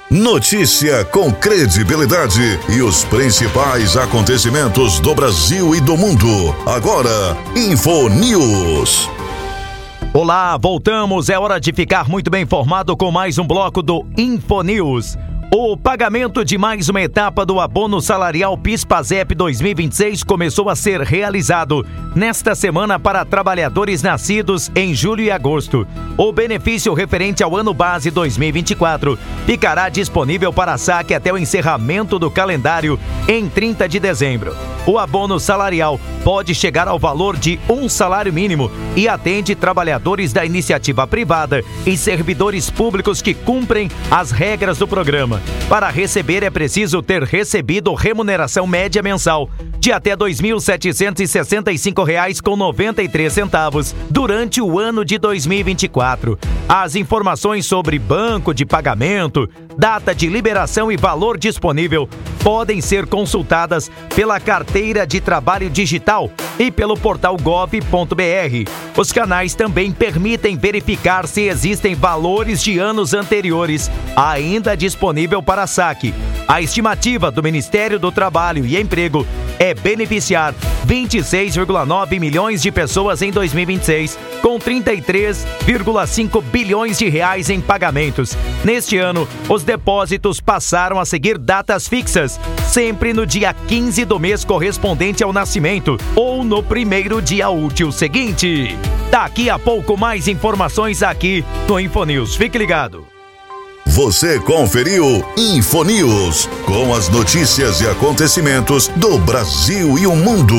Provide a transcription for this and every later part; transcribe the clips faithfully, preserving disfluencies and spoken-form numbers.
Notícia com credibilidade e os principais acontecimentos do Brasil e do mundo. Agora, Infonews. Olá, voltamos. É hora de ficar muito bem informado com mais um bloco do Infonews. O pagamento de mais uma etapa do abono salarial PIS/PASEP dois mil e vinte e seis começou a ser realizado nesta semana para trabalhadores nascidos em julho e agosto. O benefício referente ao ano base dois mil e vinte e quatro ficará disponível para saque até o encerramento do calendário em trinta de dezembro. O abono salarial pode chegar ao valor de um salário mínimo e atende trabalhadores da iniciativa privada e servidores públicos que cumprem as regras do programa. Para receber é preciso ter recebido remuneração média mensal de até dois mil setecentos e sessenta e cinco reais com noventa e três centavos durante o ano de dois mil e vinte e quatro. As informações sobre banco de pagamento, data de liberação e valor disponível podem ser consultadas pela carteira de trabalho digital e pelo portal gov ponto br. Os canais também permitem verificar se existem valores de anos anteriores ainda disponível para saque. A estimativa do Ministério do Trabalho e Emprego é beneficiar vinte e seis vírgula nove milhões de pessoas em dois mil e vinte e seis, com trinta e três vírgula cinco bilhões de reais em pagamentos. Neste ano, os depósitos passaram a seguir datas fixas, sempre no dia quinze do mês correspondente ao nascimento ou no primeiro dia útil seguinte. Daqui a pouco mais informações aqui no Infonews. Fique ligado. Você conferiu Infonews, com as notícias e acontecimentos do Brasil e o mundo.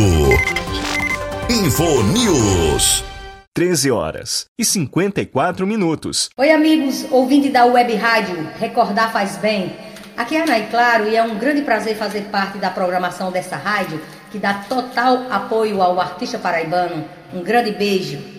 Infonews. treze horas e cinquenta e quatro minutos. Oi, amigos, ouvinte da Web Rádio, recordar faz bem. Aqui é a Ana, claro, e é um grande prazer fazer parte da programação dessa rádio, que dá total apoio ao artista paraibano. Um grande beijo.